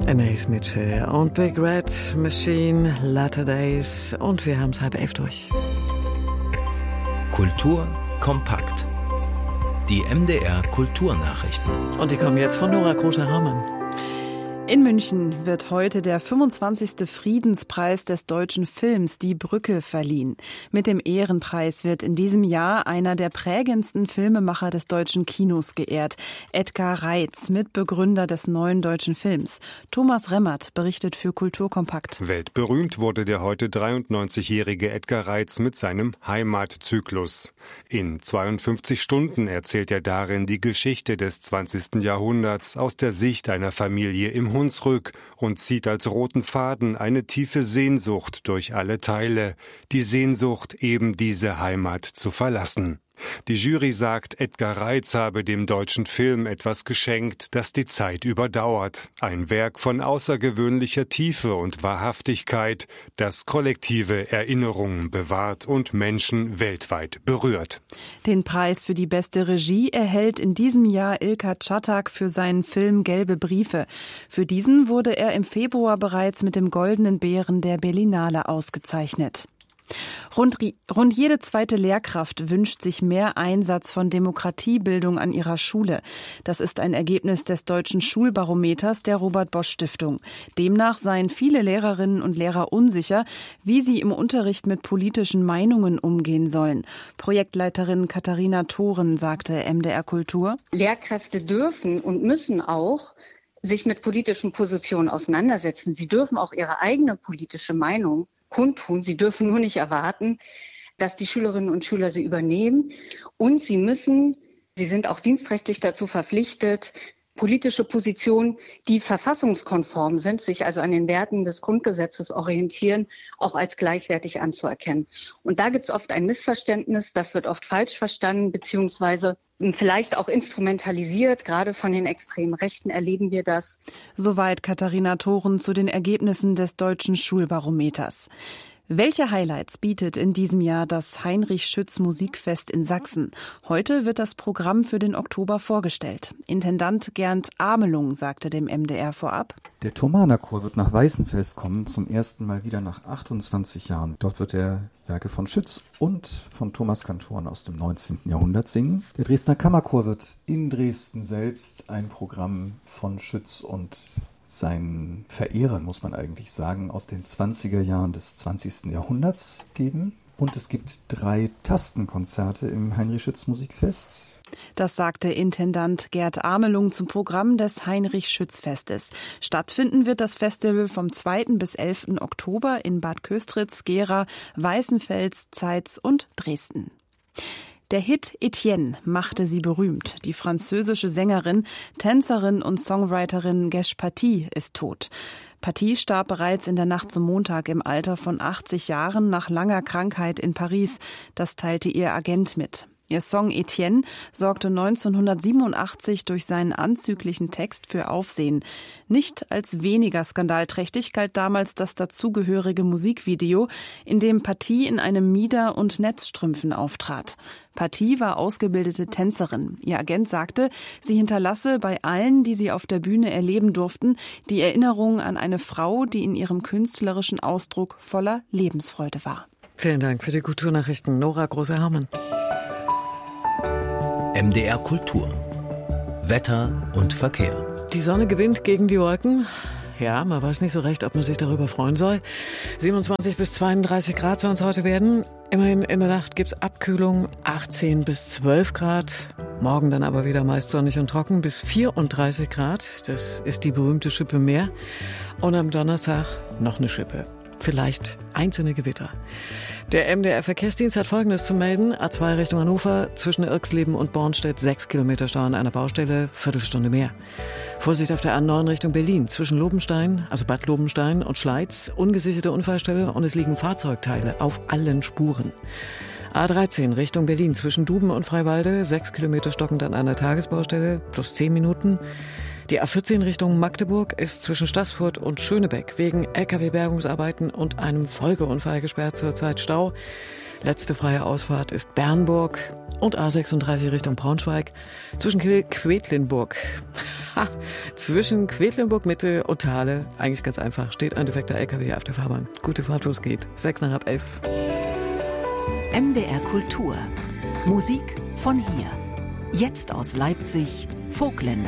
Anaïs Mitchell und Big Red Machine, Latter Days und wir haben es 10:30 durch. Kultur kompakt. Die MDR Kulturnachrichten. Und die kommen jetzt von Nora Große-Hermann. In München wird heute der 25. Friedenspreis des deutschen Films Die Brücke verliehen. Mit dem Ehrenpreis wird in diesem Jahr einer der prägendsten Filmemacher des deutschen Kinos geehrt, Edgar Reitz, Mitbegründer des neuen deutschen Films. Thomas Remmert berichtet für Kulturkompakt. Weltberühmt wurde der heute 93-jährige Edgar Reitz mit seinem Heimatzyklus. In 52 Stunden erzählt er darin die Geschichte des 20. Jahrhunderts aus der Sicht einer Familie im Hunsrück und zieht als roten Faden eine tiefe Sehnsucht durch alle Teile, die Sehnsucht, eben diese Heimat zu verlassen. Die Jury sagt, Edgar Reitz habe dem deutschen Film etwas geschenkt, das die Zeit überdauert. Ein Werk von außergewöhnlicher Tiefe und Wahrhaftigkeit, das kollektive Erinnerungen bewahrt und Menschen weltweit berührt. Den Preis für die beste Regie erhält in diesem Jahr Ilka Czatak für seinen Film Gelbe Briefe. Für diesen wurde er im Februar bereits mit dem Goldenen Bären der Berlinale ausgezeichnet. Rund jede zweite Lehrkraft wünscht sich mehr Einsatz von Demokratiebildung an ihrer Schule. Das ist ein Ergebnis des Deutschen Schulbarometers der Robert-Bosch-Stiftung. Demnach seien viele Lehrerinnen und Lehrer unsicher, wie sie im Unterricht mit politischen Meinungen umgehen sollen. Projektleiterin Katharina Thoren sagte MDR Kultur: Lehrkräfte dürfen und müssen auch sich mit politischen Positionen auseinandersetzen. Sie dürfen auch ihre eigene politische Meinung kundtun. Sie dürfen nur nicht erwarten, dass die Schülerinnen und Schüler sie übernehmen. Und sie sind auch dienstrechtlich dazu verpflichtet, politische Positionen, die verfassungskonform sind, sich also an den Werten des Grundgesetzes orientieren, auch als gleichwertig anzuerkennen. Und da gibt es oft ein Missverständnis, das wird oft falsch verstanden, beziehungsweise vielleicht auch instrumentalisiert. Gerade von den extremen Rechten erleben wir das. Soweit Katharina Thoren zu den Ergebnissen des Deutschen Schulbarometers. Welche Highlights bietet in diesem Jahr das Heinrich-Schütz-Musikfest in Sachsen? Heute wird das Programm für den Oktober vorgestellt. Intendant Gerndt Amelung sagte dem MDR vorab: Der Thomanerchor wird nach Weißenfels kommen, zum ersten Mal wieder nach 28 Jahren. Dort wird er Werke von Schütz und von Thomas Kantoren aus dem 19. Jahrhundert singen. Der Dresdner Kammerchor wird in Dresden selbst ein Programm von Schütz und seinen Verehrern, muss man eigentlich sagen, aus den 20er Jahren des 20. Jahrhunderts geben. Und es gibt 3 Tastenkonzerte im Heinrich-Schütz-Musikfest. Das sagte Intendant Gerd Amelung zum Programm des Heinrich-Schütz-Festes. Stattfinden wird das Festival vom 2. bis 11. Oktober in Bad Köstritz, Gera, Weißenfels, Zeitz und Dresden. Der Hit Etienne machte sie berühmt. Die französische Sängerin, Tänzerin und Songwriterin Gesh Paty ist tot. Paty starb bereits in der Nacht zum Montag im Alter von 80 Jahren nach langer Krankheit in Paris. Das teilte ihr Agent mit. Ihr Song Etienne sorgte 1987 durch seinen anzüglichen Text für Aufsehen. Nicht als weniger skandalträchtig galt damals das dazugehörige Musikvideo, in dem Paty in einem Mieder und Netzstrümpfen auftrat. Paty war ausgebildete Tänzerin. Ihr Agent sagte, sie hinterlasse bei allen, die sie auf der Bühne erleben durften, die Erinnerung an eine Frau, die in ihrem künstlerischen Ausdruck voller Lebensfreude war. Vielen Dank für die Kulturnachrichten, Nora Große-Hermann. MDR Kultur. Wetter und Verkehr. Die Sonne gewinnt gegen die Wolken. Ja, man weiß nicht so recht, ob man sich darüber freuen soll. 27 bis 32 Grad sollen es heute werden. Immerhin in der Nacht gibt's Abkühlung, 18 bis 12 Grad. Morgen dann aber wieder meist sonnig und trocken bis 34 Grad. Das ist die berühmte Schippe mehr. Und am Donnerstag noch eine Schippe. Vielleicht einzelne Gewitter. Der MDR-Verkehrsdienst hat Folgendes zu melden. A2 Richtung Hannover, zwischen Irxleben und Bornstedt 6 Kilometer Stau an einer Baustelle, Viertelstunde mehr. Vorsicht auf der A9 Richtung Berlin, zwischen Lobenstein, also Bad Lobenstein und Schleiz, ungesicherte Unfallstelle und es liegen Fahrzeugteile auf allen Spuren. A13 Richtung Berlin, zwischen Duben und Freiwalde, 6 Kilometer stockend an einer Tagesbaustelle, plus 10 Minuten. Die A14 Richtung Magdeburg ist zwischen Staßfurt und Schönebeck wegen LKW-Bergungsarbeiten und einem Folgeunfall gesperrt, zurzeit Stau. Letzte freie Ausfahrt ist Bernburg und A36 Richtung Braunschweig. Zwischen Quedlinburg. Zwischen Quedlinburg Mitte und Thale, eigentlich ganz einfach, steht ein defekter LKW auf der Fahrbahn. Gute Fahrt, wo es geht. 11:06. MDR Kultur. Musik von hier. Jetzt aus Leipzig, Vogtländer.